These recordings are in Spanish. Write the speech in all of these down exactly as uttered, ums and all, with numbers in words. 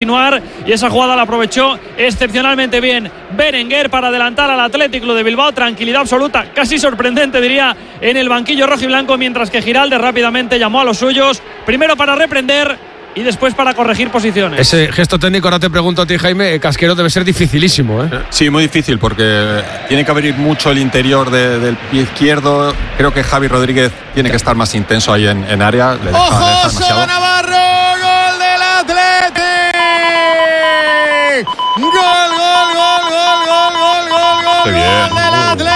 continuar, y esa jugada la aprovechó excepcionalmente bien Berenguer para adelantar al Athletic Club de Bilbao. Tranquilidad absoluta, casi sorprendente diría, en el banquillo rojiblanco, mientras que Giraldez rápidamente llamó a los suyos, primero para reprender y después para corregir posiciones. Ese gesto técnico, ahora te pregunto a ti, Jaime, Casquero, debe ser dificilísimo, ¿eh? Sí, muy difícil, porque tiene que abrir mucho el interior de, del pie izquierdo. Creo que Javi Rodríguez tiene que estar más intenso ahí en, en área. Le deja, ¡Ojo, le deja demasiado. Navarro! ¡Gol del Athletic! ¡Gol, gol, gol, gol, gol, gol, gol, gol, Qué bien. gol del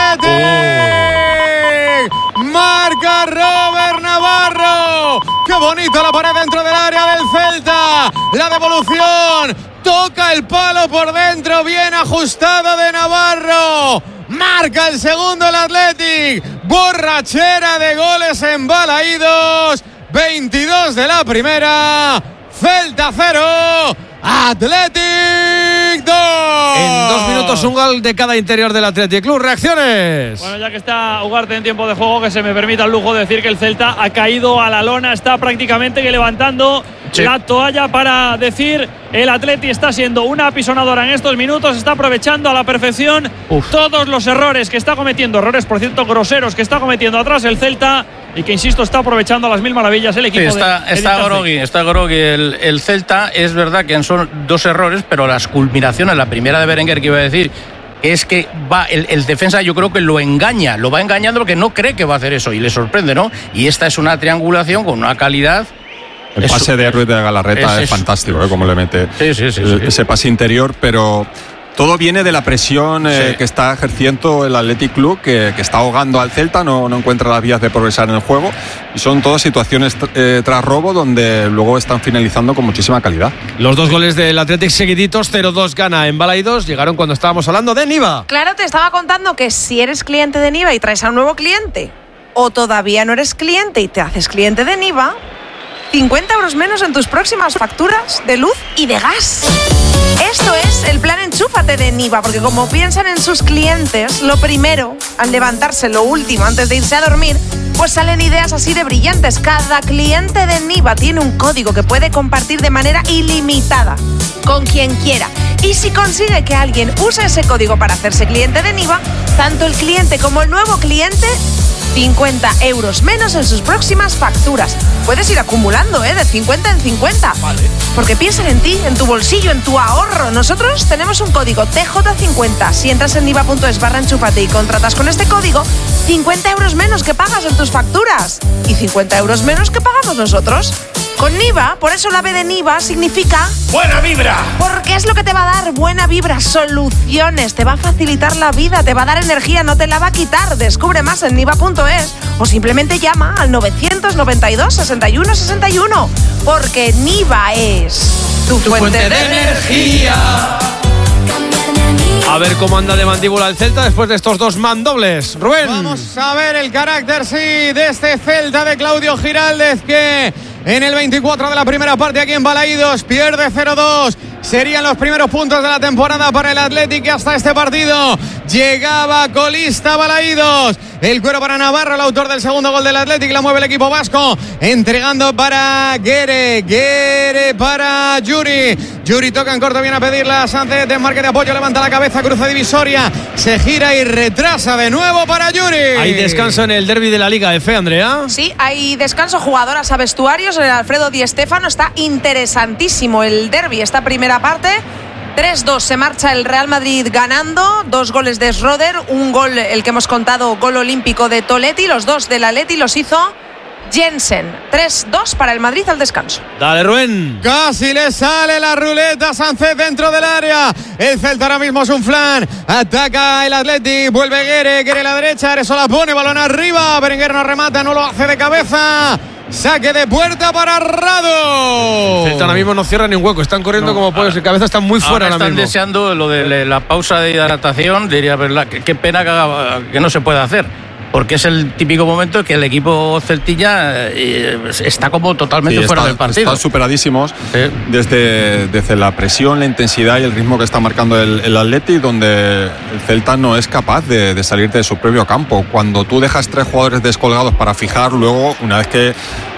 Athletic! Oh. Marca Robert Navarro. ¡Qué bonito la pared dentro del área del Celta! La devolución. Toca el palo por dentro. Bien ajustado de Navarro. Marca el segundo el Athletic. Borrachera de goles en Balaídos. veintidós de la primera. Celta cero. Athletic dos. En dos minutos un gol de cada interior del Athletic Club. Reacciones. Bueno, ya que está Ugarte en tiempo de juego, que se me permita el lujo de decir que el Celta ha caído a la lona, está prácticamente que levantando sí. la toalla para decir el Atleti está siendo una apisonadora en estos minutos, está aprovechando a la perfección Uf. todos los errores que está cometiendo, errores por cierto groseros que está cometiendo atrás el Celta, y que insisto está aprovechando a las mil maravillas el equipo. Sí, está, de está grogui, está grogui el, el Celta. Es verdad que son dos errores, pero las culminaciones, la primera de Berenguer que iba a decir, es que va el, el defensa, yo creo que lo engaña, lo va engañando porque no cree que va a hacer eso y le sorprende, ¿no? Y esta es una triangulación con una calidad. El es, pase de Ruiz de Galarreta es, es fantástico, ¿eh? Como le mete sí, sí, sí, sí. ese pase interior, pero todo viene de la presión eh, sí. que está ejerciendo el Athletic Club, que, que está ahogando al Celta, no, no encuentra las vías de progresar en el juego, y son todas situaciones eh, tras robo donde luego están finalizando con muchísima calidad. Los dos goles del Athletic seguiditos, cero dos gana en Balaídos, llegaron cuando estábamos hablando de Niva. Claro, te estaba contando que si eres cliente de Niva y traes a un nuevo cliente, o todavía no eres cliente y te haces cliente de Niva, cincuenta euros menos en tus próximas facturas de luz y de gas. Esto es el plan Enchúfate de Niva, porque como piensan en sus clientes, lo primero, al levantarse, lo último, antes de irse a dormir, pues salen ideas así de brillantes. Cada cliente de Niva tiene un código que puede compartir de manera ilimitada con quien quiera. Y si consigue que alguien use ese código para hacerse cliente de Niva, tanto el cliente como el nuevo cliente, cincuenta euros menos en sus próximas facturas. Puedes ir acumulando, ¿eh? De cincuenta en cincuenta. Vale. Porque piensan en ti, en tu bolsillo, en tu ahorro. Nosotros tenemos un código T J cincuenta. Si entras en niva.es barra enchúfate y contratas con este código, cincuenta euros menos que pagas en tus facturas. Y cincuenta euros menos que pagamos nosotros. Con Niva, por eso la B de Niva significa ¡buena vibra! Porque es lo que te va a dar buena vibra, soluciones, te va a facilitar la vida, te va a dar energía, no te la va a quitar. Descubre más en niva punto es o simplemente llama al novecientos noventa y dos, sesenta y uno, sesenta y uno, porque Niva es tu, tu fuente, fuente de, de energía. A ver cómo anda de mandíbula el Celta después de estos dos mandobles. Rubén. Vamos a ver el carácter, sí, de este Celta de Claudio Giraldez, que en el veinticuatro de la primera parte aquí en Balaídos pierde cero dos. Serían los primeros puntos de la temporada para el Athletic, que hasta este partido llegaba colista Balaídos. El cuero para Navarro, el autor del segundo gol del Athletic, la mueve el equipo vasco, entregando para Guere, Guere para Yuri. Yuri toca en corto, viene a pedirla a Sánchez, desmarque de apoyo, levanta la cabeza, cruza divisoria, se gira y retrasa de nuevo para Yuri. Hay descanso en el derbi de la Liga F, Andrea. Sí, hay descanso, jugadoras a vestuarios. El Alfredo Di Stéfano, está interesantísimo el derbi, esta primera parte. tres dos se marcha el Real Madrid ganando, dos goles de Schroeder, un gol, el que hemos contado, gol olímpico de Toletti, los dos del Atleti los hizo Jensen. tres dos para el Madrid al descanso. Dale, Rubén. Casi le sale la ruleta Sánchez dentro del área. El Celta ahora mismo es un flan. Ataca el Athletic. Vuelve Guere. Guere a la derecha. Eso la pone. Balón arriba. Berenguer no remata. No lo hace de cabeza. Saque de puerta para Rado. El Celta ahora mismo no cierra ni un hueco. Están corriendo no, como pollos. De cabeza están muy fuera ahora, ahora mismo. Están deseando lo de la pausa de hidratación. Diría, ¿verdad? Qué pena que, haga, que no se pueda hacer. Porque es el típico momento que el equipo celtilla eh, está como totalmente sí, fuera está, del partido. Están superadísimos sí. desde, desde la presión, la intensidad y el ritmo que está marcando el, el Athletic, donde el Celta no es capaz de, de salir de su propio campo. Cuando tú dejas tres jugadores descolgados para fijar, luego, una vez que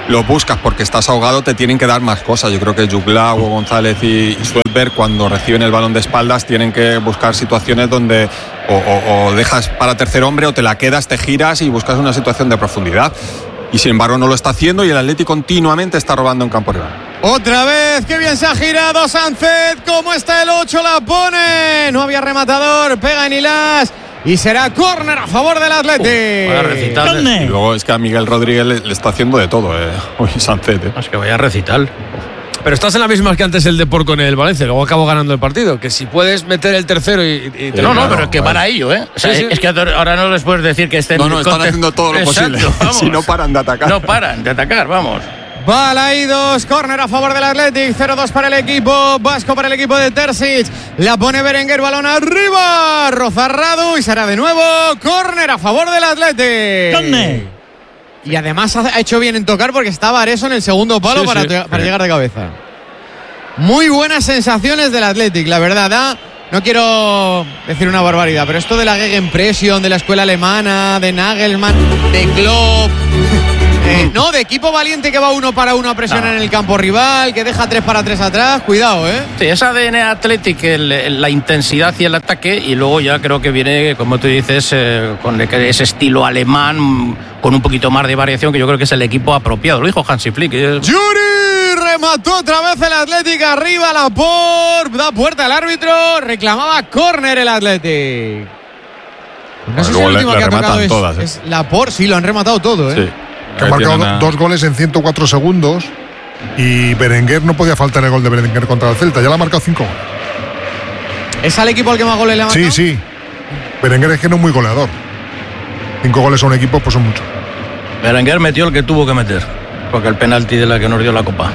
lo buscas porque estás ahogado, te tienen que dar más cosas. Yo creo que Jugla, Hugo González y, y Suelberg, cuando reciben el balón de espaldas, tienen que buscar situaciones donde o, o, o dejas para tercer hombre o te la quedas, te giras y buscas una situación de profundidad. Y sin embargo no lo está haciendo y el Atleti continuamente está robando en campo rival. Otra vez, qué bien se ha girado Sánchez. ¿Cómo está el ocho? La pone. No había rematador, pega en Ilás. Y será córner a favor del Atleti. Uh, vaya recital. Y luego es que a Miguel Rodríguez le, le está haciendo de todo, eh. Hoy Sánchez. Eh. Es que vaya recital. Pero estás en la misma que antes el Depor con el Valencia, luego acabó ganando el partido. Que si puedes meter el tercero y. y no, no, pero es que van a ello, ¿eh? O sea, sí, sí. Es que ahora no les puedes decir que estén. No, no, están haciendo todo lo Exacto, posible. Vamos. Si no paran de atacar. No paran de atacar, vamos. Balaídos, córner a favor del Athletic, cero dos para el equipo vasco, para el equipo de Terzic. La pone Berenguer, balón arriba, Rozarradu y será de nuevo córner a favor del Athletic. ¿Dónde? Y además ha hecho bien en tocar porque estaba Areso en el segundo palo sí, para, sí, para sí. llegar de cabeza. Muy buenas sensaciones del Athletic, la verdad. ¿eh? No quiero decir una barbaridad, pero esto de la Gegenpressing, de la escuela alemana, de Nagelsmann, de Klopp... Eh, no, de equipo valiente que va uno para uno a presionar no. en el campo rival, que deja tres para tres atrás, cuidado, ¿eh? Sí, esa A D N Athletic, el, el, la intensidad y el ataque, y luego ya creo que viene, como tú dices, eh, con ese estilo alemán, con un poquito más de variación, que yo creo que es el equipo apropiado. Lo dijo Hansi Flick. Es... ¡Yuri! Remató otra vez el Athletic arriba, la por da puerta al árbitro, reclamaba córner el Athletic. No bueno, sé si el le, último le que ha tocado es, todas, ¿eh? es la por, sí, lo han rematado todo, ¿eh? Sí. Que ha marcado una... dos goles en ciento cuatro segundos y Berenguer no podía faltar el gol de Berenguer contra el Celta, ya le ha marcado cinco. ¿Es al equipo al que más goles le ha marcado? Sí, sí. Berenguer es que no es muy goleador. Cinco goles a un equipo pues son muchos. Berenguer metió el que tuvo que meter, porque el penalti de la que nos dio la copa.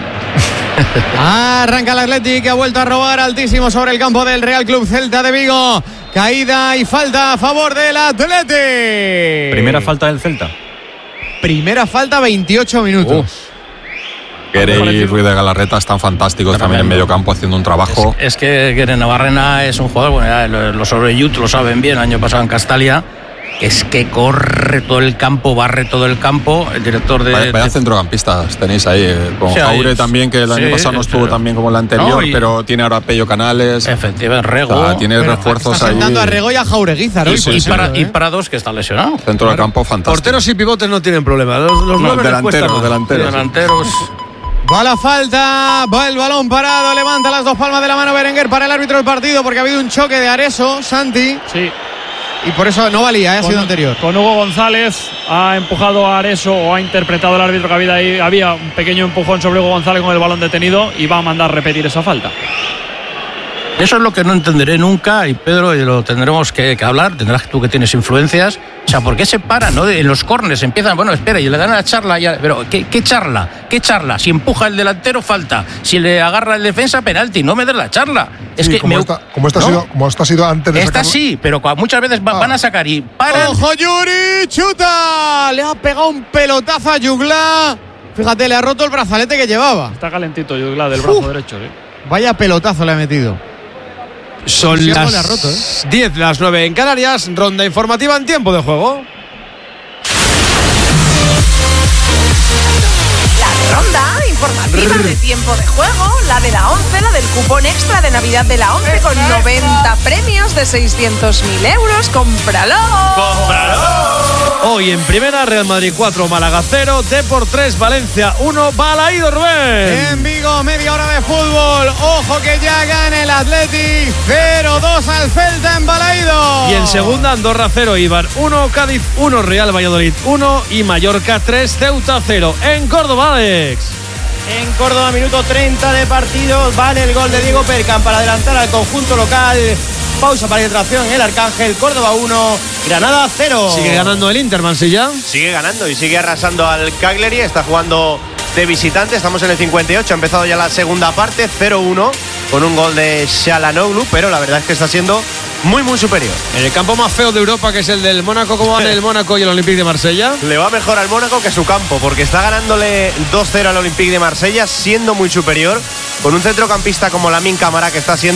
Arranca el Athletic, que ha vuelto a robar altísimo sobre el campo del Real Club Celta de Vigo. Caída y falta a favor del Athletic. Primera falta del Celta. Primera falta, veintiocho minutos. Guerre y Ruiz de Galarreta están fantásticos también en medio campo haciendo un trabajo. Es, es que Guerre Navarrena es un jugador, bueno, ya los Oreyut lo saben bien, el año pasado en Castalia, que es que corre todo el campo, barre todo el campo. El director de. Vaya, vaya de... centrocampistas tenéis ahí, eh, con sí, Jaure ahí, también, que el año sí, pasado no estuvo tan bien como el anterior, no, y... pero tiene ahora Pello Canales. Efectivamente, Rego. O sea, tiene pero refuerzos está ahí. a Rego y a Jaureguizar. Y, sí, y, para, ¿eh? y para dos que está lesionado. Centro del campo fantástico. Porteros y pivotes no tienen problema. Los, los no, delanteros, delanteros. Delanteros. Va la falta, va el balón parado, levanta las dos palmas de la mano Berenguer para el árbitro del partido porque ha habido un choque de Areso, Santi. Sí. Y por eso no valía, ¿eh? ha con, sido anterior. Con Hugo González ha empujado a Areso o ha interpretado el árbitro que había, ahí, había un pequeño empujón sobre Hugo González con el balón detenido y va a mandar repetir esa falta. Eso es lo que no entenderé nunca y Pedro, y lo tendremos que, que hablar, tendrás tú que tienes influencias. O sea, ¿por qué se paran, no? En los córneres empiezan, bueno, espera, y le dan la charla, ya, pero ¿qué, ¿qué charla? ¿Qué charla? Si empuja el delantero, falta. Si le agarra el defensa, penalti. No me des la charla. Es sí, que como, me... esta, como, esta ¿no? ha sido, como esta ha sido antes de Esta sacarla. sí, pero muchas veces va, ah. van a sacar y paran. ¡Ojo, Yuri! ¡Chuta! Le ha pegado un pelotazo a Jugla. Fíjate, le ha roto el brazalete que llevaba. Está calentito Jugla del brazo uh, derecho, ¿eh? Vaya pelotazo le ha metido. Son sí, las roto, ¿eh? diez, las nueve en Canarias. Ronda informativa en tiempo de juego. La ronda informativa de tiempo de juego, la de la once, la del cupón extra de Navidad de la once con noventa premios de seiscientos mil euros. ¡Cómpralo! ¡Cómpralo! Hoy en primera, Real Madrid cuatro, Málaga cero, Depor tres, Valencia uno, Balaídos, Rubén. En Vigo, media hora de fútbol. Ojo que ya gana el Athletic. cero dos al Celta en Balaídos. Y en segunda, Andorra cero, Eibar uno, Cádiz uno, Real Valladolid uno y Mallorca tres, Ceuta cero. En Córdoba, Alex. En Córdoba, minuto treinta de partido. Vale el gol de Diego Percan para adelantar al conjunto local. Pausa para hidratación el Arcángel. Córdoba uno, Granada cero. Sigue ganando el Inter, Mansilla. Sigue ganando y sigue arrasando al Cagliari. Está jugando de visitante. Estamos en el cincuenta y ocho. Ha empezado ya la segunda parte. cero uno con un gol de Shalanoglu. Pero la verdad es que está siendo muy, muy superior. En el campo más feo de Europa, que es el del Mónaco, ¿cómo van el Mónaco y el Olympique de Marsella? Le va mejor al Mónaco que a su campo, porque está ganándole dos cero al Olympique de Marsella, siendo muy superior, con un centrocampista como Lamine Camara, que está siendo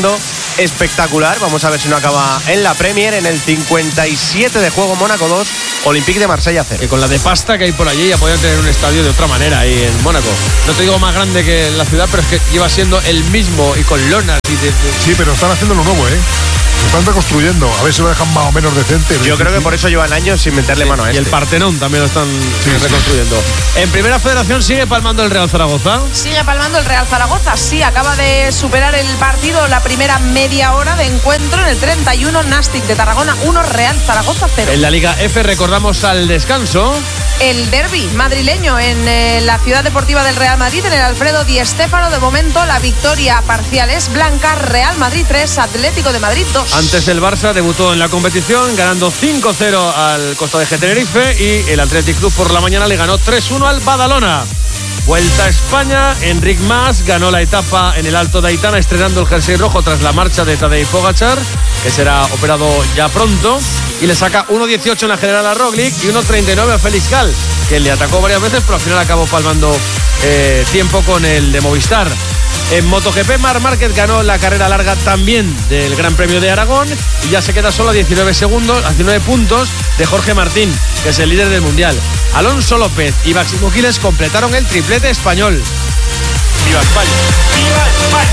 espectacular. Vamos a ver si no acaba en la Premier. En el cincuenta y siete de juego, Mónaco dos, Olympique de Marsella cero. Que con la de pasta que hay por allí ya podían tener un estadio de otra manera ahí en Mónaco. No te digo más grande que en la ciudad, pero es que lleva siendo el mismo y con lonas. Y de, de... Sí, pero están haciendo lo nuevo, ¿eh? Están reconstruyendo, a ver si lo dejan más o menos decente. Yo creo que por eso llevan años sin meterle sí, mano a este. Y el Partenón también lo están sí, reconstruyendo. Sí. En Primera Federación sigue palmando el Real Zaragoza. Sigue palmando el Real Zaragoza, sí, acaba de superar el partido la primera media hora de encuentro en el treinta y uno. Nastic de Tarragona uno, Real Zaragoza cero. En la Liga F recordamos al descanso. El derbi madrileño en eh, la Ciudad Deportiva del Real Madrid, en el Alfredo Di Stéfano. De momento la victoria parcial es blanca. Real Madrid tres, Atlético de Madrid dos. Antes el Barça debutó en la competición ganando cinco cero al Costa de Tenerife y el Athletic Club por la mañana le ganó tres uno al Badalona. Vuelta a España, Enric Mas ganó la etapa en el Alto de Aitana estrenando el jersey rojo tras la marcha de Tadej Pogačar, que será operado ya pronto, y le saca uno dieciocho en la general a Roglic y uno treinta y nueve a Félix Gal, que le atacó varias veces pero al final acabó palmando eh, tiempo con el de Movistar. En MotoGP, Marc Márquez ganó la carrera larga también del Gran Premio de Aragón y ya se queda solo a diecinueve segundos, a diecinueve puntos de Jorge Martín, que es el líder del Mundial. Alonso López y Máximo Quiles completaron el triplete español. ¡Viva España! ¡Viva España!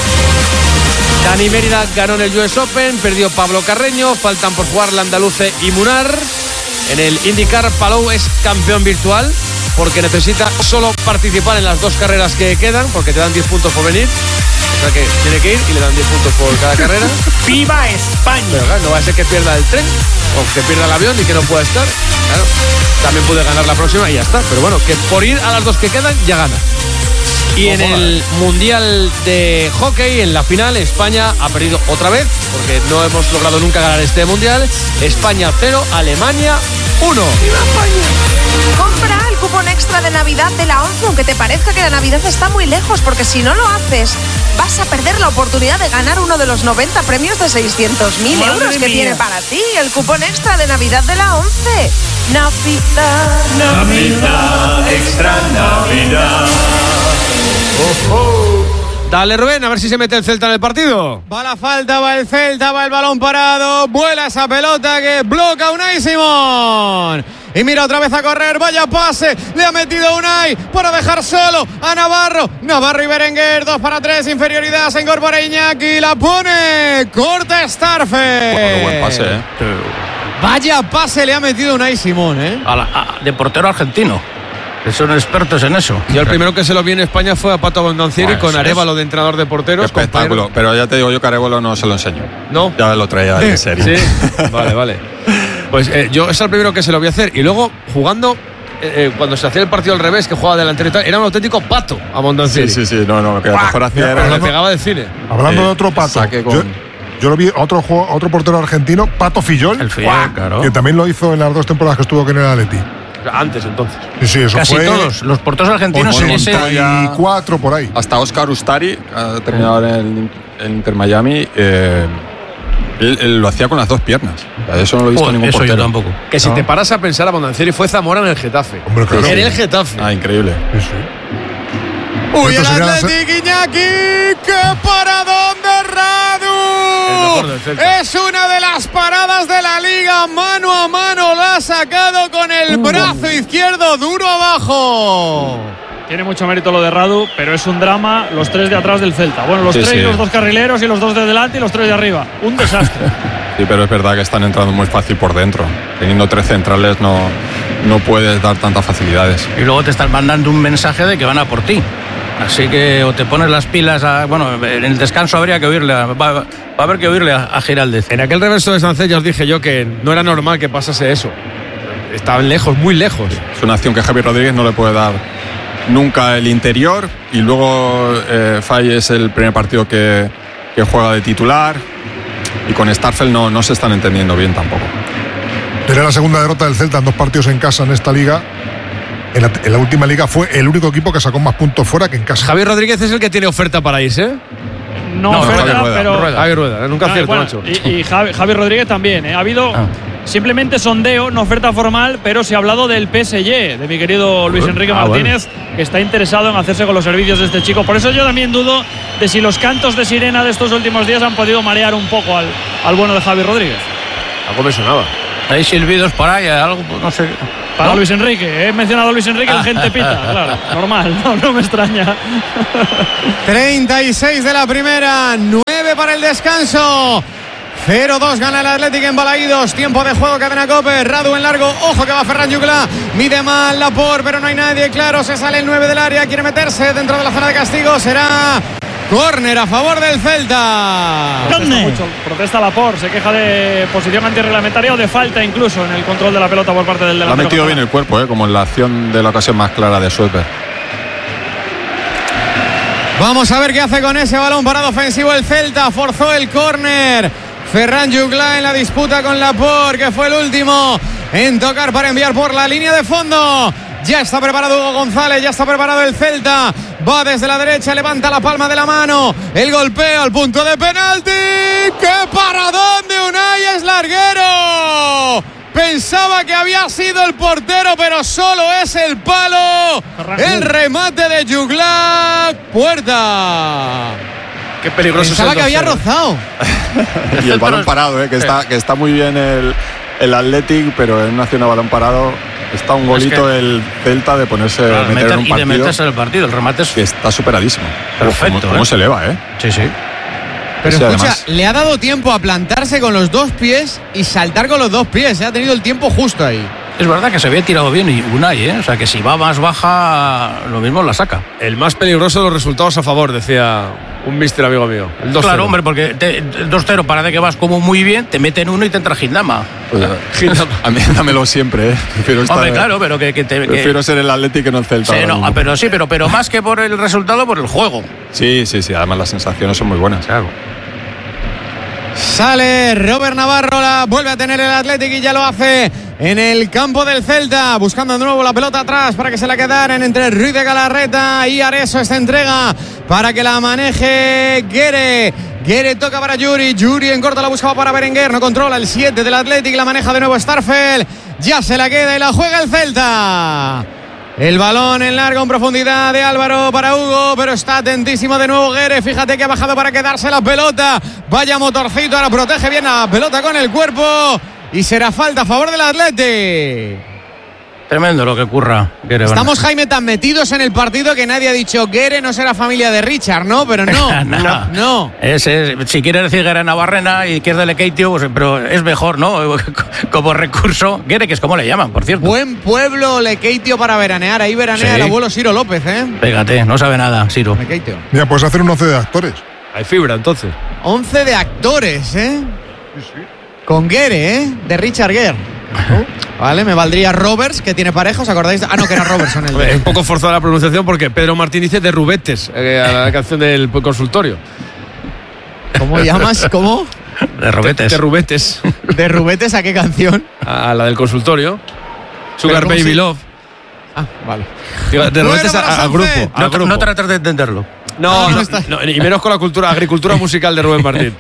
Dani Mérida ganó en el U S Open, perdió Pablo Carreño, faltan por jugar Landaluce y Munar. En el IndyCar, Palou es campeón virtual, porque necesita solo participar en las dos carreras que quedan, porque te dan diez puntos por venir. O sea que tiene que ir y le dan diez puntos por cada carrera. ¡Viva España! Pero claro, no va a ser que pierda el tren o que pierda el avión y que no pueda estar. Claro, también puede ganar la próxima y ya está. Pero bueno, que por ir a las dos que quedan ya gana. Y en el Mundial de Hockey, en la final, España ha perdido otra vez, porque no hemos logrado nunca ganar este Mundial. España cero, Alemania uno. ¡Viva España! Compra el cupón extra de Navidad de la ONCE, aunque te parezca que la Navidad está muy lejos, porque si no lo haces, vas a perder la oportunidad de ganar uno de los noventa premios de seiscientos mil euros que mía. tiene para ti el cupón extra de Navidad de la ONCE. Navidad, Navidad, extra Navidad. Oh, oh. Dale, Rubén, a ver si se mete el Celta en el partido. Va la falta, va el Celta, va el balón parado. Vuela esa pelota que bloca Unai Simón. Y mira otra vez a correr, vaya pase. Le ha metido Unai para dejar solo a Navarro. Navarro y Berenguer, dos para tres, inferioridad. Se incorpora Iñaki, la pone. Corta Starfe. Bueno, buen pase, ¿eh? Vaya pase le ha metido Unai Simón, ¿eh? A la, a, de portero argentino. Son expertos en eso. Yo el primero que se lo vi en España fue a Pato Abondancieri, bueno, con Arévalo de entrenador de porteros. Espectáculo, compañero. Pero ya te digo yo que Arévalo no se lo enseño. No. Ya lo traía en serie. Sí. Vale, vale. Pues eh, yo es el primero que se lo voy a hacer. Y luego jugando, eh, cuando se hacía el partido al revés, que jugaba delantero y tal, era un auténtico Pato Abondancieri. Sí, sí, sí. No, no, lo que mejor hacía era. Le pegaba de cine. Hablando eh, de otro Pato. Con... Yo, yo lo vi otro otro portero argentino, Pato Fillol. El Fillol, claro. Que también lo hizo en las dos temporadas que estuvo con el Atleti. Antes, entonces. Sí, sí, eso Casi fue todos los porteros argentinos en ese. ochenta y cuatro por ahí. Hasta Oscar Ustari, ha terminado en el Inter Miami. Eh, él, él lo hacía con las dos piernas. Eso no lo he visto oh, ningún eso portero. Yo tampoco. Que si no. te paras a pensar, Abondancieri fue Zamora en el Getafe. Hombre, claro. En el Getafe. Ah, increíble. Sí, sí. Uy, el Athletic, Iñaki. ¡Qué paradón de Radu! Es una de las paradas de la liga. Mano a mano la ha sacado con el brazo izquierdo duro abajo. Tiene mucho mérito lo de Radu, pero es un drama los tres de atrás del Celta. Bueno, los sí, tres, sí. los dos carrileros y los dos de delante y los tres de arriba. Un desastre. Sí, pero es verdad que están entrando muy fácil por dentro. Teniendo tres centrales no, no puedes dar tantas facilidades. Y luego te están mandando un mensaje de que van a por ti. Así que o te pones las pilas a, bueno, en el descanso habría que oírle a, va, va a haber que oírle a, a Giraldez. En aquel reverso de Sánchez ya os dije yo que no era normal que pasase eso. Estaban lejos, muy lejos. Es una acción que Javier Rodríguez no le puede dar nunca el interior. Y luego eh, Fay es el primer partido que, que juega de titular. Y con Starfel no, no se están entendiendo bien tampoco. Era la segunda derrota del Celta en dos partidos en casa en esta liga. En la, en la última liga fue el único equipo que sacó más puntos fuera que en casa. Javier Rodríguez es el que tiene oferta para irse, ¿eh? No, no oferta, Javier Rueda, pero Rueda. Javier Rueda, nunca no, acierto, bueno, macho. Y, y Javi, Javier Rodríguez también, ¿eh? Ha habido, ah. simplemente sondeo, no oferta formal, pero se ha hablado del P S G, de mi querido Luis Enrique ah, Martínez, bueno. que está interesado en hacerse con los servicios de este chico. Por eso yo también dudo de si los cantos de sirena de estos últimos días han podido marear un poco al, al bueno de Javi Rodríguez. Algo me sonaba. Hay silbidos por ahí, algo, no sé. Para ¿no? Luis Enrique, he mencionado a Luis Enrique, la gente pita, claro, normal, no, no me extraña. treinta y seis de la primera, nueve para el descanso. cero dos gana el Atlético en Balaídos. Tiempo de juego, cadena COPE. Radu en largo. Ojo que va Ferran Jugla. Mide mal Laporte, pero no hay nadie. Claro, se sale el nueve del área. Quiere meterse dentro de la zona de castigo. Será córner a favor del Celta. Protesta mucho, protesta Laporte. Se queja de posición antirreglamentaria o de falta incluso en el control de la pelota por parte del delantero. Ha metido bien el cuerpo, ¿eh? Como en la acción de la ocasión más clara de Sueper. Vamos a ver qué hace con ese balón parado ofensivo el Celta. Forzó el córner Ferran Jugla en la disputa con Laporte, que fue el último en tocar para enviar por la línea de fondo. Ya está preparado Hugo González, ya está preparado el Celta. Va desde la derecha, levanta la palma de la mano. El golpeo al punto de penalti. ¡Qué paradón de Unai es larguero! Pensaba que había sido el portero, pero solo es el palo. El remate de Jugla. Puerta. Qué peligroso. Pensaba es el que había rozado. Y el balón parado, ¿eh? que, está, que está muy bien el, el Athletic, pero en una acción a balón parado está un golito es que el Celta de ponerse claro, meter meter, en un partido. Y de meterse en el partido. El remate es que está superadísimo. Perfecto. ¿Cómo, cómo ¿eh? se eleva, ¿eh? Sí, sí. Pero sí, escucha, además, le ha dado tiempo a plantarse con los dos pies y saltar con los dos pies. ¿eh? Ha tenido el tiempo justo ahí. Es verdad que se había tirado bien y Unai, ¿eh? O sea que si va más baja, lo mismo la saca. El más peligroso de los resultados a favor, decía un mister amigo mío. El dos cero. Claro, hombre, porque te, dos cero parece que vas como muy bien, te meten uno y te entra Gindama. Pues, a mí dámelo siempre, ¿eh? Prefiero estar, hombre, claro, pero que, que te. Que, prefiero ser el Athletic que no el Celta. Sí, no, pero sí, pero, pero más que por el resultado, por el juego. Sí, sí, sí. Además las sensaciones son muy buenas. Claro. Sale Robert Navarro, la vuelve a tener el Athletic y ya lo hace en el campo del Celta, buscando de nuevo la pelota atrás para que se la quedaran entre Ruiz de Galarreta y Areso. Esta entrega para que la maneje Guere. Guere toca para Yuri, Yuri en corto la buscaba para Berenguer, no controla el siete del Athletic, la maneja de nuevo Starfel, ya se la queda y la juega el Celta. El balón en largo en profundidad de Álvaro para Hugo, pero está atentísimo de nuevo Guere. Fíjate que ha bajado para quedarse la pelota. Vaya motorcito, ahora protege bien la pelota con el cuerpo y será falta a favor del Athletic. Tremendo lo que ocurra. Guere, Estamos, Jaime, tan metidos en el partido que nadie ha dicho Guere no será familia de Richard, ¿no? Pero no, no. no. no. Es, es, si quiere decir Guere Navarrena y que es de Lekeitio, pues, pero es mejor, ¿no? Como recurso. Guere, que es como le llaman, por cierto. Buen pueblo Lekeitio para veranear. Ahí veranea sí. El abuelo Ciro López, ¿eh? Pégate, no sabe nada, Ciro. Lekeitio. Mira, puedes hacer un once de actores. Hay fibra, entonces. once de actores, ¿eh? Sí, sí. Con Guere, ¿eh? De Richard Guere. Vale, me valdría Roberts, que tiene pareja, ¿os acordáis? Ah, no, que era Robertson el de... Es un poco forzada la pronunciación porque Pedro Martín dice de Rubetes, eh, a la canción del consultorio. ¿Cómo llamas? ¿Cómo? De Rubetes. De, de Rubetes. ¿De Rubetes a qué canción? A la del consultorio. Sugar Baby si... Love. Ah, vale. Digo, de Rubetes al grupo. No, grupo. no trates de entenderlo. No, no, no, no, y menos con la cultura, agricultura musical de Rubén Martín.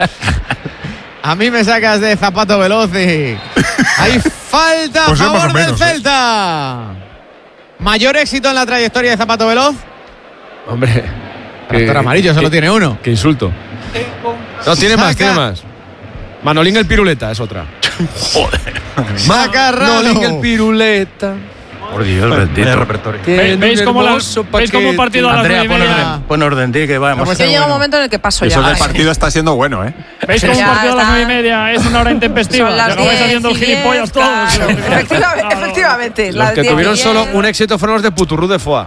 A mí me sacas de zapato veloz y... Hay falta pues a favor menos, del Celta. ¿eh? ¿Mayor éxito en la trayectoria de Zapato Veloz? Hombre. Tractor amarillo, solo tiene uno. Qué insulto. No, tiene Saca. más, tiene más. Manolín el Piruleta es otra. Joder. Saca Manolín el Piruleta. Por Dios, bendito. repertorio. ¿Veis cómo un partido a las nueve y media? Pon orden, tío, que vamos. No, pues llega un momento en el que paso Eso ya. Eso del partido está siendo bueno, ¿eh? ¿Veis cómo un partido a las nueve y media es una hora intempestiva? Acabáis haciendo el gilipollas todos. Claro. Efectivamente, efectivamente. Los que tuvieron solo un éxito fueron los de Puturrú de Foix.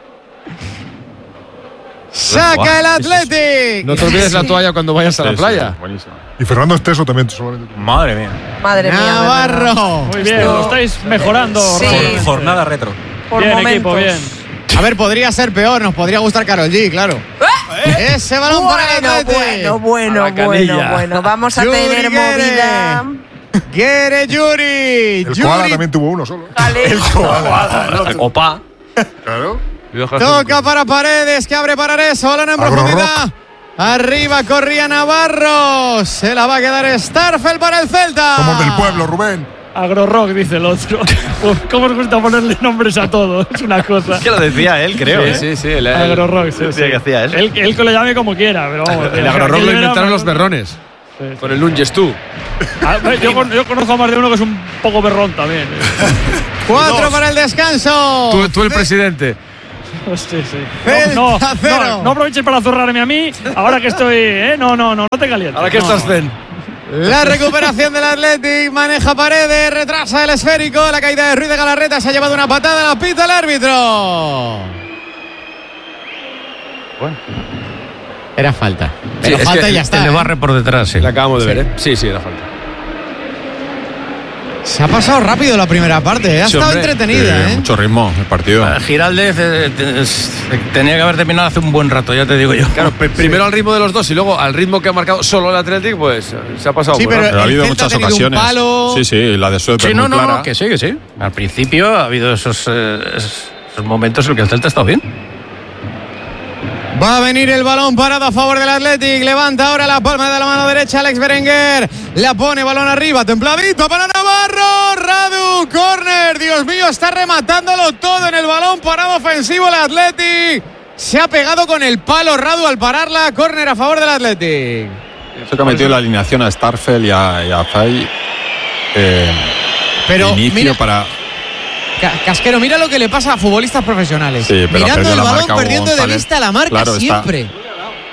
¡Saca el Athletic! No te olvides la toalla cuando vayas a la sí, playa. Sí, buenísimo. Y Fernando Esteso también. Solamente. Madre mía. Madre mía. Navarro. Muy bien, lo estáis mejorando. Sí. Jornada retro. Por bien, momentos. Equipo, bien. A ver, podría ser peor, nos podría gustar Karol G, claro. ¿Eh? Ese balón bueno, para el Athletic. Bueno, bueno, bueno, bueno. Vamos a Yuri tener movida. Guere Yuri. El Yuri. Koala también tuvo uno solo. Vale. El Koala. Opa. Claro. Toca para Paredes, que abre para Areso. Balón en profundidad. Arriba corría Navarro. Se la va a quedar Starfel para el Celta. Somos del pueblo, Rubén. Agrorock, dice el otro. ¿Cómo os gusta ponerle nombres a todo? Es una cosa. Es que lo decía él, creo. Sí, ¿eh? sí, sí. El, Agrorock, sí, sí. Que hacía eso. Él, él que lo llame como quiera, pero vamos. el Agrorock lo inventaron los berrones. Sí, sí. Con el Lunges tú. Ah, yo, yo conozco a más de uno que es un poco berrón también. Cuatro para el descanso. Tú, tú el presidente. Sí, sí. No, no, no, no aproveches para zurrarme a mí. Ahora que estoy. ¿eh? No, no, no, no te calientes. Ahora que no, estás no. zen. La recuperación del Athletic, maneja Paredes, retrasa el esférico, la caída de Ruiz de Galarreta, se ha llevado una patada, la pita el árbitro. Bueno. Era falta. Pero sí, falta y ya está. Le barre por detrás, sí. La acabamos de sí. ver, ¿eh? Sí, sí, era falta. Se ha pasado rápido la primera parte, ¿eh? ha sí, estado hombre, entretenida. eh, ¿eh? Mucho ritmo el partido. Uh, Giraldez eh, te, tenía que haber terminado hace un buen rato, ya te digo yo. Claro, sí. Primero al ritmo de los dos y luego al ritmo que ha marcado solo el Athletic, pues se ha pasado sí, muy pero, rápido. Pero ha habido Celta muchas ha tenido ocasiones. Un palo. Sí, sí, la de Suez Sí, es no, muy no, clara. no, que sí, que sí. Al principio ha habido esos, eh, esos momentos en los que el Celta ha estado bien. Va a venir el balón parado a favor del Athletic. Levanta ahora la palma de la mano derecha Alex Berenguer. La pone balón arriba, templadito para Navarro. Radu, córner. Dios mío, está rematándolo todo en el balón parado ofensivo el Athletic. Se ha pegado con el palo Radu al pararla. Córner a favor del Athletic. Eso que ha metido la alineación a Starfel y a, y a Fay. Eh, Pero inicio mira, para. Casquero, mira lo que le pasa a futbolistas profesionales. Sí, pero mirando el la balón, marca perdiendo González. de vista la marca Claro, siempre. Está.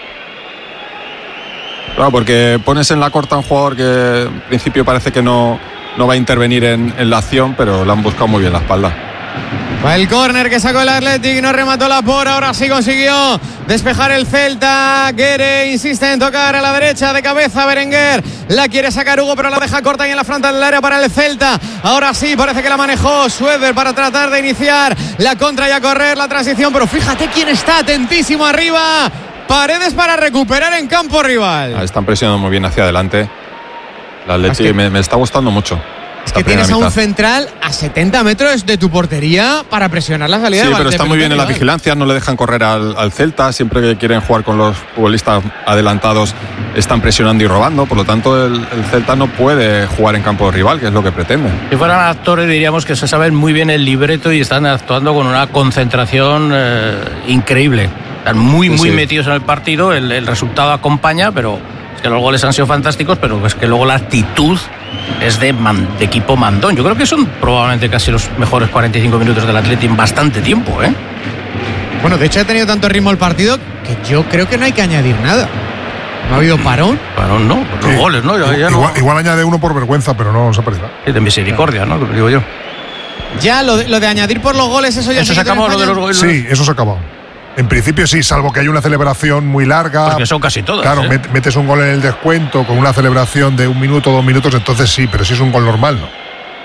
Claro, porque pones en la corta a un jugador que en principio parece que no, no va a intervenir en, en la acción, pero le han buscado muy bien la espalda. Va el córner que sacó el Athletic, no remató la por, ahora sí consiguió despejar el Celta. Guere insiste en tocar a la derecha de cabeza Berenguer, la quiere sacar Hugo pero la deja corta ahí en la frontal del área para el Celta. Ahora sí parece que la manejó Sueder para tratar de iniciar la contra y a correr la transición, pero fíjate quién está atentísimo arriba. Paredes para recuperar en campo rival. Ah, están presionando muy bien hacia adelante. El Athletic Es que- me, me está gustando mucho. Es que tienes a un central a setenta metros de tu portería para presionar la salida. Sí, de pero está muy bien en la rival. vigilancia, no le dejan correr al, al Celta, siempre que quieren jugar con los futbolistas adelantados están presionando y robando, por lo tanto el, el Celta no puede jugar en campo rival, que es lo que pretende. Si fueran actores diríamos que se saben muy bien el libreto y están actuando con una concentración eh, increíble. Están muy, muy Sí. metidos en el partido, el, el resultado acompaña, pero es que los goles han sido fantásticos, pero es que luego la actitud es de, man, de equipo mandón. Yo creo que son probablemente casi los mejores cuarenta y cinco minutos del Athletic en bastante tiempo, ¿eh? Bueno, de hecho ha tenido tanto ritmo el partido que yo creo que no hay que añadir nada. No ha habido parón. Parón, ¿no? Los Sí. goles, ¿no? Ya, ya igual, no. igual añade uno por vergüenza, pero no se ha perdido. Sí, de misericordia, ¿no? Digo yo. Ya lo de, lo de añadir por los goles, eso ya Eso se quitó en acabó lo de España. los goles. Sí, eso se ha acabado. En principio sí, salvo que hay una celebración muy larga. Porque son casi todas. Claro, ¿eh? met- metes un gol en el descuento con una celebración de un minuto, dos minutos, entonces sí, pero si es un gol normal, ¿no?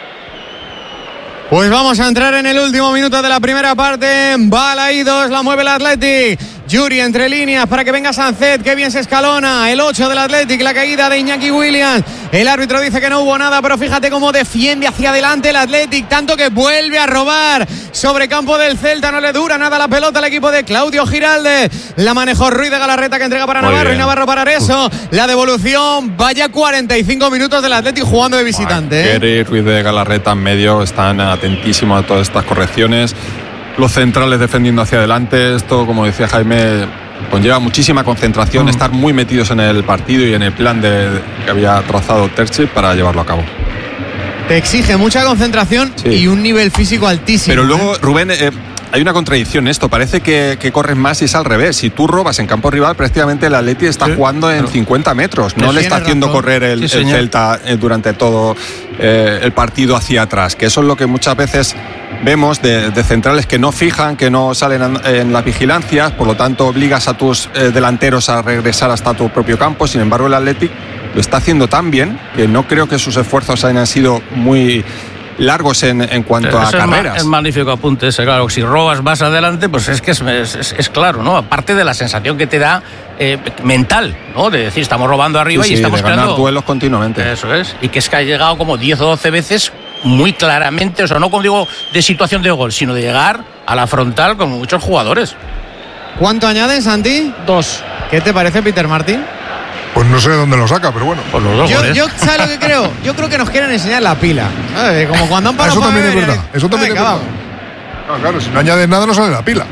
Pues vamos a entrar en el último minuto de la primera parte. Balaídos, la mueve el Athletic. Yuri entre líneas para que venga Sancet. Qué bien se escalona. El ocho del Athletic, la caída de Iñaki Williams. El árbitro dice que no hubo nada, pero fíjate cómo defiende hacia adelante el Athletic. Tanto que vuelve a robar sobre campo del Celta. No le dura nada la pelota al equipo de Claudio Giralde. La manejó Ruiz de Galarreta que entrega para Muy Navarro bien. y Navarro para Areso. La devolución. Vaya cuarenta y cinco minutos del Athletic jugando de visitante. ¿eh? Guerri y Ruiz de Galarreta en medio están atentísimos a todas estas correcciones. Los centrales defendiendo hacia adelante. Esto, como decía Jaime, conlleva muchísima concentración, Mm. estar muy metidos en el partido y en el plan de, de- que había trazado Terzi para llevarlo a cabo. Te exige mucha concentración Sí. y un nivel físico altísimo. Pero ¿eh? luego, Rubén, eh, hay una contradicción en esto. Parece que, que corres más y es al revés. Si tú robas en campo rival, prácticamente el Atleti está Sí, jugando en claro. cincuenta metros. No Sí, le está tienes haciendo razón. correr el, Sí, el señor. Celta eh, durante todo eh, el partido hacia atrás. Que eso es lo que muchas veces vemos de, de centrales que no fijan, que no salen en, en las vigilancias. Por lo tanto, obligas a tus eh, delanteros a regresar hasta tu propio campo. Sin embargo, el Athletic lo está haciendo tan bien que no creo que sus esfuerzos hayan sido muy largos en, en cuanto a Ese es ma- carreras. Es magnífico apunte ese, claro. Si robas más adelante, pues es que es, es- es claro, ¿no? Aparte de la sensación que te da eh, mental, ¿no? De decir, estamos robando arriba Sí, y sí, estamos de ganar creando. duelos continuamente. Eso es. Y que es que ha llegado como diez o doce veces muy claramente, o sea, no como digo de situación de gol, sino de llegar a la frontal con muchos jugadores. ¿Cuánto añades, Santi? Dos. ¿Qué te parece, Peter Martín? Pues no sé de dónde lo saca, pero bueno. Por los dos Yo, goles. yo, ¿sabes lo que creo? Yo creo que nos quieren enseñar la pila. ¿Sabes? Como cuando han parado Eso para también es beber, verdad. Eso también venga, es verdad. No, claro, si no añades nada no sale la pila.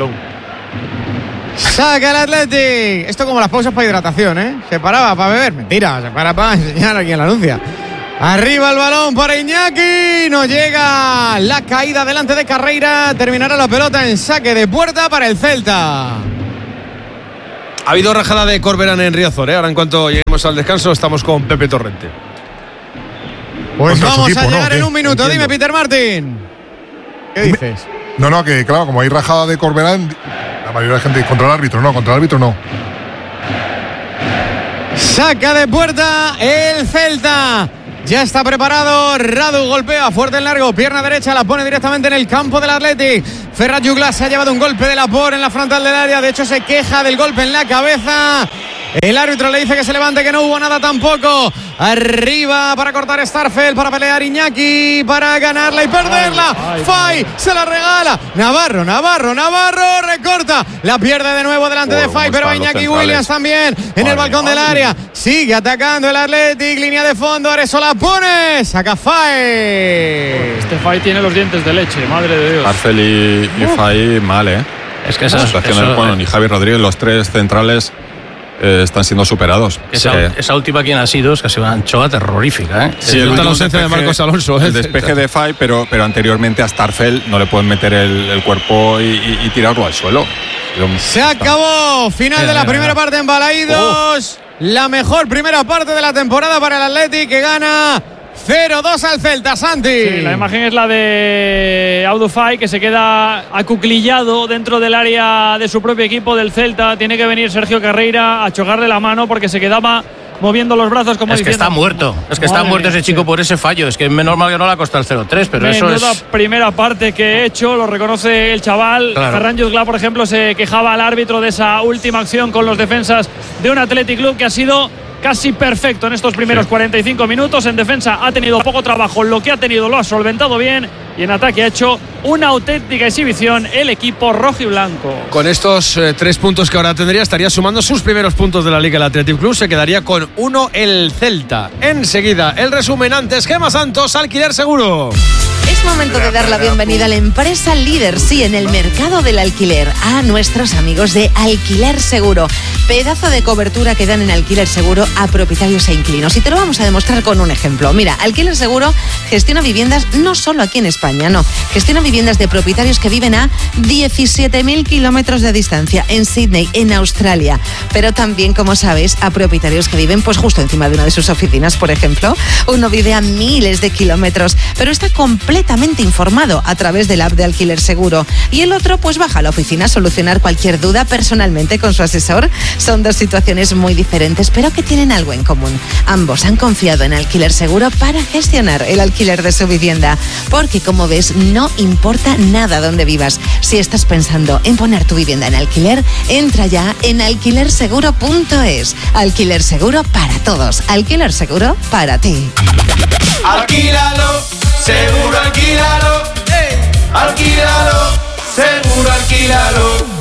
Saca el Athletic. Esto como las pausas para hidratación, ¿eh? Se paraba para beber. Mentira, se para para enseñar a quien la anuncia. Arriba el balón para Iñaki. No llega la caída delante de Carreira. Terminará la pelota en saque de puerta para el Celta. Ha habido rajada de Corberán en Riazor, ¿eh? Ahora en cuanto lleguemos al descanso estamos con Pepe Torrente. Pues Contra su vamos equipo, a ¿no? llegar ¿Qué? en un minuto. Entiendo. Dime, Peter Martin. ¿Qué Dime. dices? No, no, que claro, como hay rajada de Corberán, la mayoría de gente dice contra el árbitro, no, contra el árbitro no. Saca de puerta el Celta. Ya está preparado. Radu golpea fuerte en largo. Pierna derecha la pone directamente en el campo del Athletic. Ferran Juglas se ha llevado un golpe de Laporte en la frontal del área. De hecho, se queja del golpe en la cabeza. El árbitro le dice que se levante, que no hubo nada tampoco. Arriba para cortar Starfelt, para pelear Iñaki, para ganarla y perderla. Ay, ay, Fay se la regala. Navarro, Navarro, Navarro recorta. La pierde de nuevo delante Wow, de Fay, cómo pero están los Iñaki centrales. Williams también en el Madre balcón del mía. área. Sigue atacando el Athletic, línea de fondo. Aresola pone, saca Fay. Este Fay tiene los dientes de leche, madre de Dios. Arcel y, y Fay mal, ¿eh? Es que Las esa, situaciones, eso- bueno, ni Javi Rodríguez, los tres centrales eh, están siendo superados. esa, Eh, esa última quien ha sido es casi una anchoa terrorífica, ¿eh? Sí, el el nota la último ausencia de despeje- Marcos Alonso, ¿eh? El despeje de Fay, pero, pero anteriormente a Starfelt no le pueden meter el, el cuerpo y, y- y tirarlo al suelo. Se acabó. Final de la Mira, primera mira. parte en Balaídos. La mejor primera parte de la temporada para el Athletic, que gana cero dos al Celta, Santi. Sí, la imagen es la de Abdou Fay, que se queda acuclillado dentro del área de su propio equipo del Celta. Tiene que venir Sergio Carreira a chocarle la mano porque se quedaba moviendo los brazos como Es que diciendo, está muerto. Es que está Madre muerto mía, ese chico sí. por ese fallo. Es que menos mal que no le ha costado el cero tres, pero Menuda eso es. primera parte que he hecho, lo reconoce el chaval. Claro. Ferran Jutgla, por ejemplo, se quejaba al árbitro de esa última acción con los defensas de un Athletic Club que ha sido casi perfecto en estos primeros cuarenta y cinco minutos. En defensa ha tenido poco trabajo, lo que ha tenido lo ha solventado bien, y en ataque ha hecho una auténtica exhibición el equipo rojo y blanco. Con estos eh, tres puntos que ahora tendría, estaría sumando sus primeros puntos de la Liga el Athletic Club. Se quedaría con uno el Celta. Enseguida, el resumen antes. Gema Santos, Alquiler Seguro. Es momento de dar la bienvenida a la empresa líder, sí, en el mercado del alquiler, a nuestros amigos de Alquiler Seguro. Pedazo de cobertura que dan en Alquiler Seguro a propietarios e inquilinos. Y te lo vamos a demostrar con un ejemplo. Mira, Alquiler Seguro gestiona viviendas no solo aquí en España, no. Gestiona viviendas de propietarios que viven a diecisiete mil kilómetros de distancia, en Sydney, en Australia. Pero también, como sabes, a propietarios que viven pues justo encima de una de sus oficinas, por ejemplo. Uno vive a miles de kilómetros, pero está completamente informado a través del app de Alquiler Seguro. Y el otro pues baja a la oficina a solucionar cualquier duda personalmente con su asesor. Son dos situaciones muy diferentes, pero que tienen algo en común. Ambos han confiado en Alquiler Seguro para gestionar el alquiler de su vivienda. Porque, como ves, no importa nada dónde vivas. Si estás pensando en poner tu vivienda en alquiler, entra ya en alquiler seguro punto es. Alquiler Seguro para todos. Alquiler Seguro para ti. Alquílalo, seguro alquílalo. Ey, alquílalo, seguro alquílalo.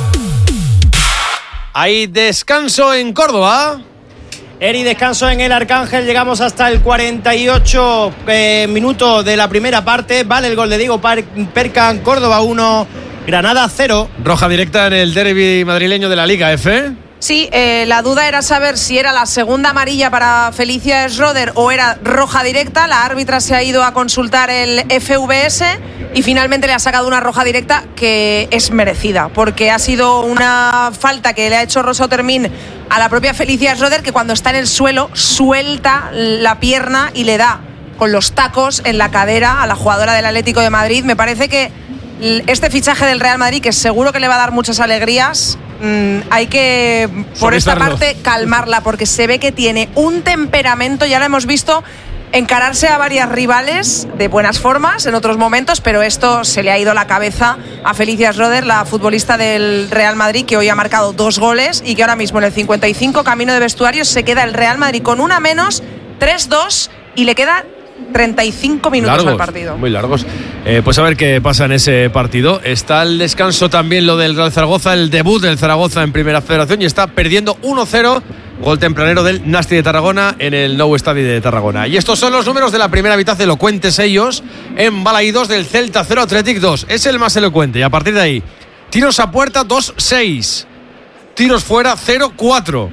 Hay descanso en Córdoba. Eri, descanso en el Arcángel. Llegamos hasta el cuarenta y ocho eh, minuto de la primera parte. Vale el gol de Diego Par- Percan. Córdoba uno, Granada cero. Roja directa en el derbi madrileño de la Liga F. Sí, eh, la duda era saber si era la segunda amarilla para Felicia Schroeder o era roja directa. La árbitra se ha ido a consultar el F V S y finalmente le ha sacado una roja directa que es merecida, porque ha sido una falta que le ha hecho Rosa Otermin a la propia Felicia Schroeder, que cuando está en el suelo suelta la pierna y le da con los tacos en la cadera a la jugadora del Atlético de Madrid. Me parece que este fichaje del Real Madrid, que seguro que le va a dar muchas alegrías, mmm, hay que, por esta Suavizarlo. parte, calmarla, porque se ve que tiene un temperamento, ya lo hemos visto encararse a varias rivales de buenas formas en otros momentos, pero esto se le ha ido la cabeza a Felicia Schroeder, la futbolista del Real Madrid, que hoy ha marcado dos goles y que ahora mismo en el cincuenta y cinco, camino de vestuarios, se queda el Real Madrid con una menos, tres dos, y le queda treinta y cinco minutos largos, al partido. muy largos. Eh, pues a ver qué pasa en ese partido. Está el descanso también lo del Real Zaragoza, el debut del Zaragoza en Primera Federación, y está perdiendo uno cero Gol tempranero del Nasti de Tarragona en el Nou Estadi de Tarragona. Y estos son los números de la primera mitad, elocuentes ellos, en Balaídos del Celta cero, Athletic dos. Es el más elocuente. Y a partir de ahí, tiros a puerta dos seis. Tiros fuera cero cuatro.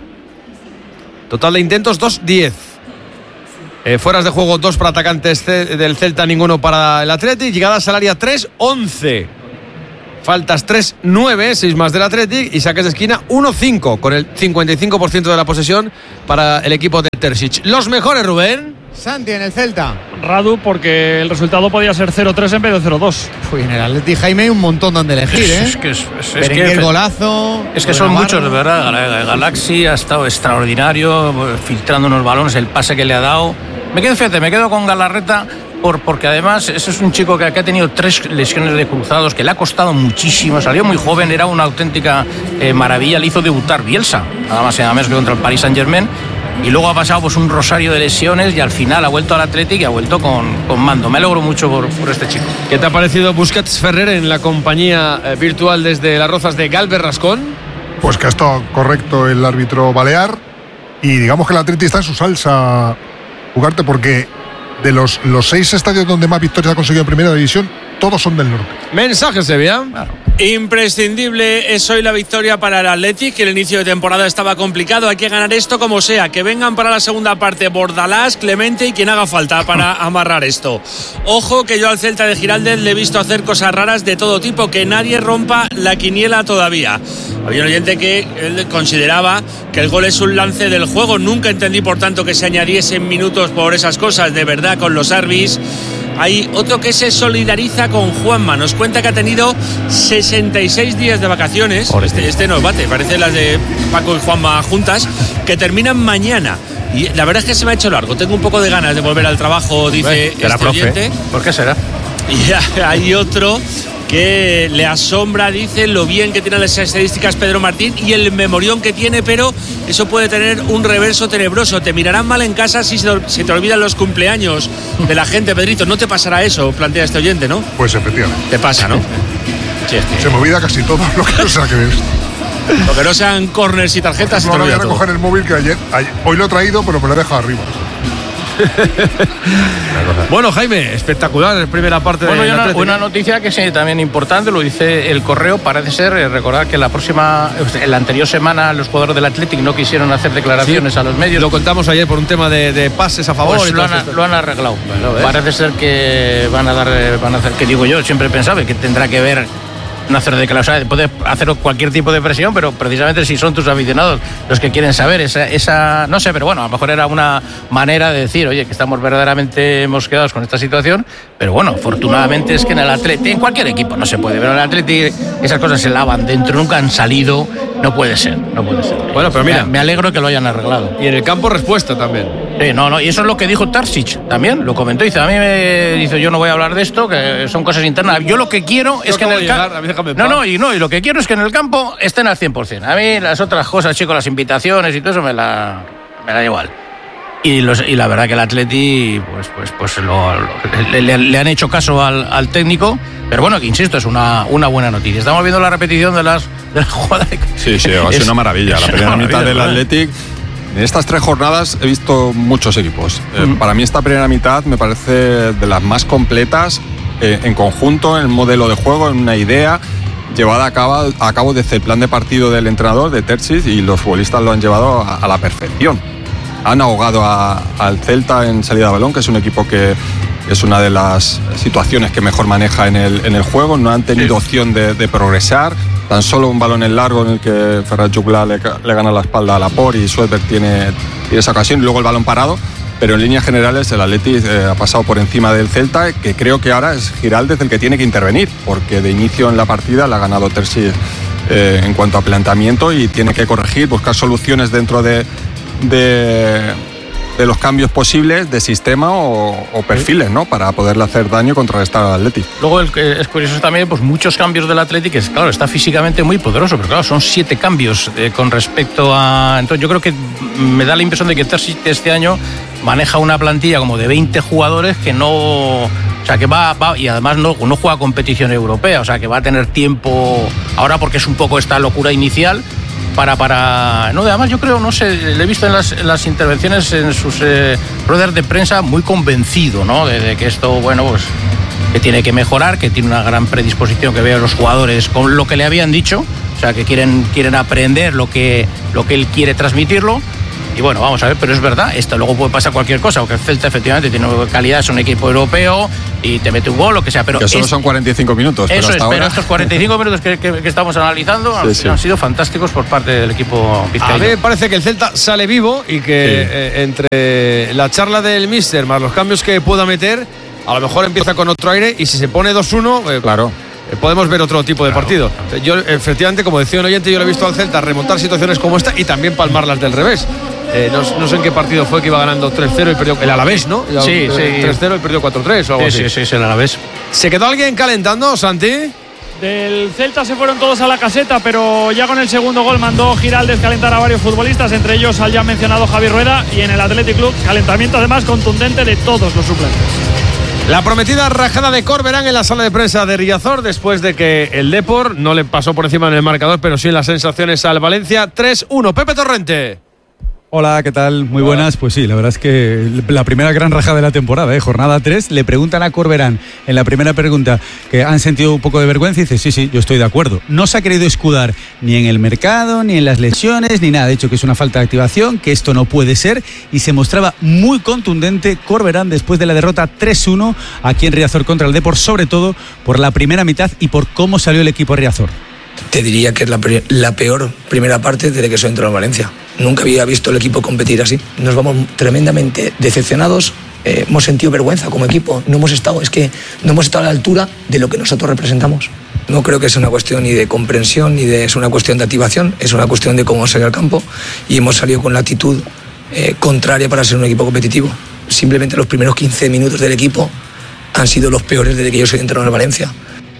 Total de intentos dos diez. Eh, fueras de juego dos para atacantes del Celta, ninguno para el Athletic. Llegadas al área tres once. Faltas tres nueve, seis más del Athletic, y saques de esquina uno cinco, con el cincuenta y cinco por ciento de la posesión para el equipo de Terzic. Los mejores, Rubén. Santi en el Celta. Radu, porque el resultado podía ser cero tres en vez de cero dos. Uy, en el Atleti, Jaime, hay un montón donde elegir, ¿eh? Es que, es, es, es que el golazo. Es que son muchos, de verdad. Galaxy ha estado extraordinario, filtrando unos balones, el pase que le ha dado. Me quedo, fíjate, me quedo con Galarreta. Por, porque además ese es un chico que, que ha tenido tres lesiones de cruzados, que le ha costado muchísimo, salió muy joven, era una auténtica eh, maravilla, le hizo debutar Bielsa, nada más y nada menos que contra el Paris Saint-Germain, y luego ha pasado pues un rosario de lesiones y al final ha vuelto al Athletic y ha vuelto con, con mando. Me alegro mucho por, por este chico. ¿Qué te ha parecido Busquets Ferrer en la compañía eh, virtual desde Las Rozas de Galvez Rascón? Pues que ha estado correcto el árbitro balear y digamos que el Athletic está en su salsa, jugarte, porque de los, los seis estadios donde más victorias ha conseguido en primera división, todos son del norte. Mensaje, Sevilla. Claro. Imprescindible es hoy la victoria para el Athletic, que el inicio de temporada estaba complicado. Hay que ganar esto como sea. Que vengan para la segunda parte Bordalás, Clemente y quien haga falta para amarrar esto. Ojo que yo al Celta de Giraldez le he visto hacer cosas raras de todo tipo. Que nadie rompa la quiniela todavía. Había un oyente que él consideraba que el gol es un lance del juego. Nunca entendí, por tanto, que se añadiesen minutos por esas cosas. De verdad, con los árbitros. Hay otro que se solidariza con Juanma. Nos cuenta que ha tenido sesenta y seis días de vacaciones. Este, este no bate, parece las de Paco y Juanma juntas, que terminan mañana. Y la verdad es que se me ha hecho largo. Tengo un poco de ganas de volver al trabajo, dice bueno, este oyente. ¿Por qué será? Y hay otro que le asombra, dice, lo bien que tiene las estadísticas Pedro Martín y el memorión que tiene, pero eso puede tener un reverso tenebroso. Te mirarán mal en casa si se te olvidan los cumpleaños de la gente, Pedrito. No te pasará eso, plantea este oyente, ¿no? Pues efectivamente. Te pasa, ¿no? Sí, es que... Se me olvida casi todo lo que no sea que ves. Lo que no sean corners y tarjetas. No, se te olvida. Voy a recoger todo el móvil que ayer, ayer, hoy lo he traído, pero me lo he dejado arriba. Bueno, Jaime, espectacular en primera parte. Bueno, de una, Atlético. Una noticia que es también importante, lo dice el Correo, parece ser, recordar que la próxima, en la anterior semana los jugadores del Athletic no quisieron hacer declaraciones sí, a los medios. Lo contamos ayer por un tema de, de pases a favor. Pues y lo, han, lo han arreglado. Bueno, parece ser que van a dar, van a hacer, que digo yo, siempre pensaba que tendrá que ver no hacer declaraciones, puede hacer cualquier tipo de presión, pero precisamente si son tus aficionados los que quieren saber esa, esa, no sé, pero bueno, a lo mejor era una manera de decir, oye, que estamos verdaderamente mosqueados con esta situación, pero bueno, afortunadamente es que en el Atleti, en cualquier equipo no se puede, pero en el Atleti esas cosas se lavan dentro, nunca han salido, no puede ser, no puede ser. Bueno, pero mira, me, me alegro que lo hayan arreglado. Y en el campo respuesta también. Sí, no, no, y eso es lo que dijo Terzic también, lo comentó, dice, a mí me dice, yo no voy a hablar de esto, que son cosas internas, yo lo que quiero es que en el campo... No, no, y no, y lo que quiero es que en el campo estén al cien por ciento. A mí las otras cosas, chicos, las invitaciones y todo eso me la, me da igual. Y, los, y la verdad que el Atleti, pues, pues, pues lo, lo, le, le, le han hecho caso al, al técnico, pero bueno, que insisto, es una, una buena noticia. Estamos viendo la repetición de las, de las jugadas. Sí, sí, ha sido una maravilla. La primera mitad del Athletic. En estas tres jornadas he visto muchos equipos. Mm. Eh, para mí esta primera mitad me parece de las más completas eh, en conjunto, en el modelo de juego, en una idea llevada a cabo, a cabo desde el plan de partido del entrenador, de Terzic, y los futbolistas lo han llevado a, a la perfección. Han ahogado a, al Celta en salida de balón, que es un equipo que es una de las situaciones que mejor maneja en el, en el juego. No han tenido sí. opción de, de progresar. Tan solo un balón en largo en el que Ferran Juclà le, le gana la espalda a Laporte y Suetberg tiene, tiene esa ocasión, y luego el balón parado. Pero en líneas generales el Atleti eh, ha pasado por encima del Celta, que creo que ahora es Giraldez el que tiene que intervenir, porque de inicio en la partida la ha ganado Terzic eh, en cuanto a planteamiento, y tiene que corregir, buscar soluciones dentro de, de, de los cambios posibles de sistema o, o perfiles, ¿no? Para poderle hacer daño y contrarrestar al Atleti. Luego el que es curioso también, pues muchos cambios del Atleti, que es, claro, está físicamente muy poderoso, pero claro, son siete cambios eh, con respecto a... Entonces yo creo que me da la impresión de que Terzic este año maneja una plantilla como de veinte jugadores que no, o sea, que va, va y además no, no juega competición europea, o sea, que va a tener tiempo ahora, porque es un poco esta locura inicial para, para. No, además yo creo, no sé, le he visto en las, en las intervenciones en sus eh, ruedas de prensa muy convencido, ¿no? De, de que esto, bueno, pues que tiene que mejorar, que tiene una gran predisposición, que veo a los jugadores con lo que le habían dicho, o sea, que quieren, quieren aprender lo que, lo que él quiere transmitirlo. Y bueno, vamos a ver, pero es verdad, esto luego puede pasar cualquier cosa, porque el Celta efectivamente tiene calidad, es un equipo europeo y te mete un gol, lo que sea. Pero que solo es, son cuarenta y cinco minutos. Eso pero hasta es, ahora... pero estos cuarenta y cinco minutos que, que, que estamos analizando sí, han, sí. han sido fantásticos por parte del equipo vizcaíno. A mí me parece que el Celta sale vivo y que sí. eh, entre la charla del míster más los cambios que pueda meter, a lo mejor empieza con otro aire y si se pone dos uno, eh, claro. podemos ver otro tipo de claro. partido. Yo, efectivamente, como decía un oyente, yo lo he visto al Celta remontar situaciones como esta y también palmarlas del revés. Eh, no, no sé en qué partido fue que iba ganando tres cero y perdió el Alavés, ¿no? Sí, sí. tres cero y perdió cuatro tres o algo sí, así. Sí, sí, sí, el Alavés. ¿Se quedó alguien calentando, Santi? Del Celta se fueron todos a la caseta, pero ya con el segundo gol mandó Giraldez calentar a varios futbolistas, entre ellos al ya mencionado Javi Rueda, y en el Athletic Club calentamiento además contundente de todos los suplentes. La prometida rajada de Corberán en la sala de prensa de Riazor después de que el Depor no le pasó por encima en el marcador, pero sí en las sensaciones al Valencia. tres uno. Pepe Torrente. Hola, ¿qué tal? Muy Hola. buenas. Pues sí, la verdad es que la primera gran rajada de la temporada, ¿eh? Jornada tres, le preguntan a Corberán en la primera pregunta que han sentido un poco de vergüenza y dice, sí, sí, yo estoy de acuerdo. No se ha querido escudar ni en el mercado, ni en las lesiones, ni nada. De hecho, que es una falta de activación, que esto no puede ser, y se mostraba muy contundente Corberán después de la derrota tres uno aquí en Riazor contra el Depor, sobre todo por la primera mitad y por cómo salió el equipo Riazor. Te diría que es la, pre- la peor primera parte desde que soy entrado en Valencia. Nunca había visto el equipo competir así. Nos vamos tremendamente decepcionados. Eh, hemos sentido vergüenza como equipo. No hemos estado, es que no hemos estado a la altura de lo que nosotros representamos. No creo que sea una cuestión ni de comprensión ni de es una cuestión de activación. Es una cuestión de cómo salir al campo y hemos salido con la actitud eh, contraria para ser un equipo competitivo. Simplemente los primeros quince minutos del equipo han sido los peores desde que yo soy entrenador en Valencia.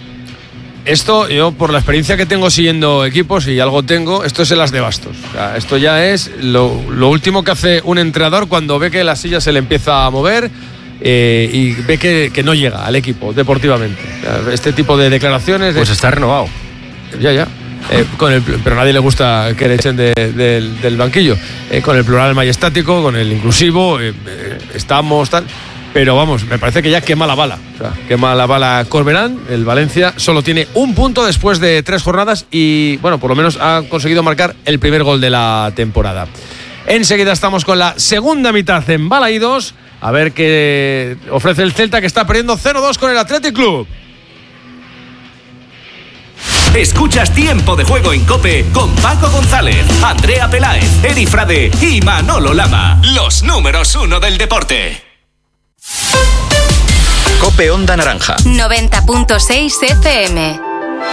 Esto, yo por la experiencia que tengo siguiendo equipos, y algo tengo, esto es el as de bastos. O sea, esto ya es lo, lo último que hace un entrenador cuando ve que la silla se le empieza a mover eh, y ve que, que no llega al equipo deportivamente. O sea, este tipo de declaraciones... Pues de, está renovado. Ya, ya. Eh, con el, pero a nadie le gusta que le echen de, de, del banquillo. Eh, con el plural majestático, con el inclusivo, eh, eh, estamos tal... Pero vamos, me parece que ya quema la bala. O sea, quema la bala Corberán. El Valencia solo tiene un punto después de tres jornadas y, bueno, por lo menos ha conseguido marcar el primer gol de la temporada. Enseguida estamos con la segunda mitad en Balaídos. A ver qué ofrece el Celta, que está perdiendo cero dos con el Athletic Club. Escuchas Tiempo de Juego en COPE con Paco González, Andrea Peláez, Eri Frade y Manolo Lama. Los números uno del deporte. COPE Onda Naranja noventa punto seis F M.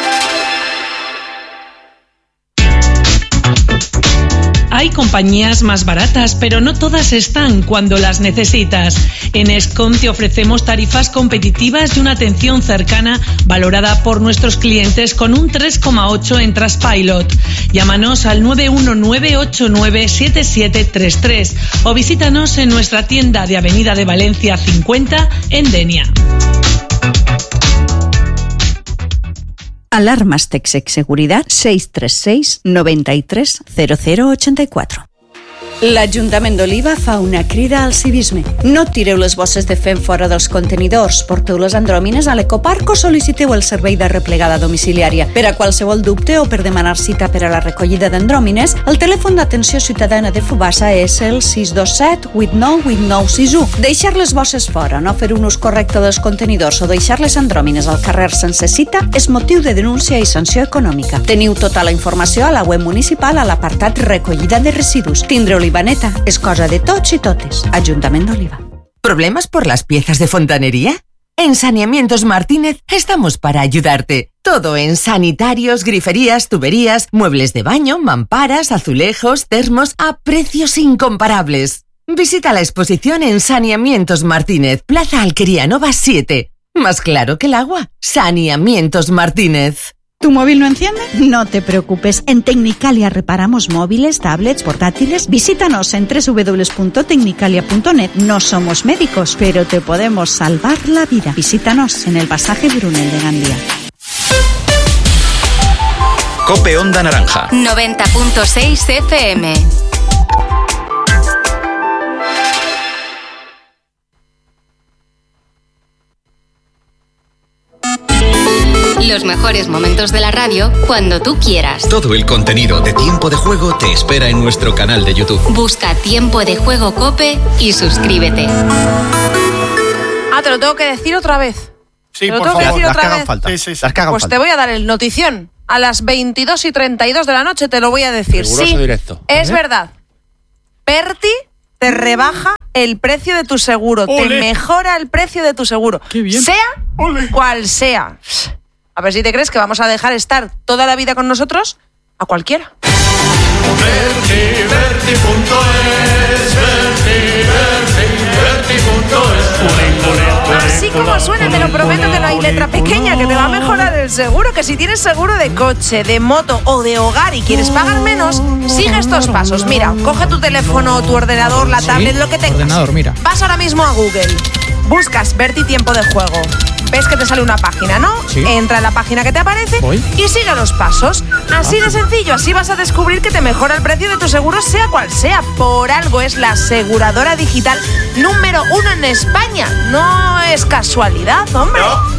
Hay compañías más baratas, pero no todas están cuando las necesitas. En Escom te ofrecemos tarifas competitivas y una atención cercana valorada por nuestros clientes con un tres coma ocho en Trustpilot. Llámanos al nueve uno nueve ocho nueve siete siete tres tres o visítanos en nuestra tienda de Avenida de Valencia cincuenta en Denia. Alarmas Texec Seguridad seis tres seis noventa y tres cero cero ochenta y cuatro. L'Ajuntament d'Oliva fa una crida al civisme. No tireu les bosses de fem fora dels contenidors, porteu les andròmines a l'ecoparc o sol·liciteu el servei de replegada domiciliària. Per a qualsevol dubte o per demanar cita per a la recollida d'andròmines, el telèfon d'atenció ciutadana de Fubassa és el sis dos set vuit nou vuit nou sis u. Deixar les bosses fora, no fer un ús correcte dels contenidors o deixar les andròmines al carrer sense cita és motiu de denúncia i sanció econòmica. Teniu tota la informació a la web municipal a l'apartat recollida de residus. Tindre Olivaneta es cosa de tots y totes. Ayuntamiento de Oliva. ¿Problemas por las piezas de fontanería? En Saneamientos Martínez estamos para ayudarte. Todo en sanitarios, griferías, tuberías, muebles de baño, mamparas, azulejos, termos a precios incomparables. Visita la exposición en Saneamientos Martínez, Plaza Alquería Nova siete. Más claro que el agua. Saneamientos Martínez. ¿Tu móvil no enciende? No te preocupes, en Tecnicalia reparamos móviles, tablets, portátiles. Visítanos en doble u doble u doble u punto tecnicalia punto net. No somos médicos, pero te podemos salvar la vida. Visítanos en el pasaje Brunel de Gandía. Cope Onda Naranja. noventa punto seis F M. Los mejores momentos de la radio cuando tú quieras. Todo el contenido de Tiempo de Juego te espera en nuestro canal de YouTube. Busca Tiempo de Juego Cope y suscríbete. Ah, te lo tengo que decir otra vez. Sí, ¿Te lo por tengo que favor, decir las otra que hagan vez? falta. Sí, sí, sí. Las que hagan Pues falta. te voy a dar el notición. A las veintidós y treinta y dos de la noche te lo voy a decir. Riguroso Sí, directo. es ¿Eh? verdad. Perti te rebaja el precio de tu seguro. ¡Ole! Te mejora el precio de tu seguro. Sea cual sea. A ver si te crees que vamos a dejar estar toda la vida con nosotros a cualquiera. Berti, Berti punto es, Berti, Berti, Berti punto es. Así como suena, te lo prometo que no hay letra pequeña, que te va a mejorar el seguro. Que si tienes seguro de coche, de moto o de hogar y quieres pagar menos, sigue estos pasos. Mira, coge tu teléfono, tu ordenador, la tablet, lo que tengas. Ordenador, mira. Vas ahora mismo a Google, buscas Berti Tiempo de Juego. Ves que te sale una página, ¿no? Sí. Entra en la página que te aparece Voy. y sigue los pasos. Así de sencillo, así vas a descubrir que te mejora el precio de tu seguro, sea cual sea. Por algo es la aseguradora digital número uno en España. No es casualidad, hombre. No.